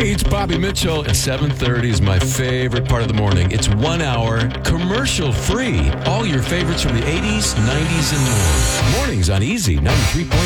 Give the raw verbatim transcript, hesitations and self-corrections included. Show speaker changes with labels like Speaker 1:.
Speaker 1: Hey, it's Bobby Mitchell, and seven thirty is my favorite part of the morning. It's one hour, commercial-free. All your favorites from the eighties, nineties, and more. Mornings on Easy ninety-three point five.